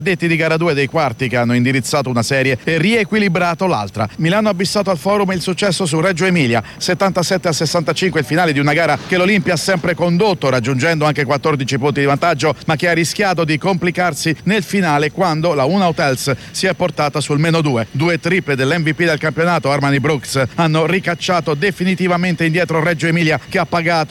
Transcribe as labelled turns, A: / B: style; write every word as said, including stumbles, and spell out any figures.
A: Detti di gara due dei quarti che hanno indirizzato una serie e riequilibrato l'altra. Milano ha bissato al Forum il successo su Reggio Emilia, settantasette a sessantacinque, il finale di una gara che l'Olimpia ha sempre condotto, raggiungendo anche quattordici punti di vantaggio, ma che ha rischiato di complicarsi nel finale quando la Una Hotels si è portata sul meno due. Due triple dell'M V P del campionato, Armani Brooks, hanno ricacciato definitivamente indietro Reggio Emilia, che ha pagato